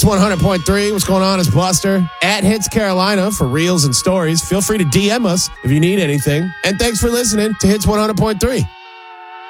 Hits 100.3. What's going on? It's Buster at Hits Carolina for reels and stories. Feel free to DM us if you need anything. And thanks for listening to Hits 100.3.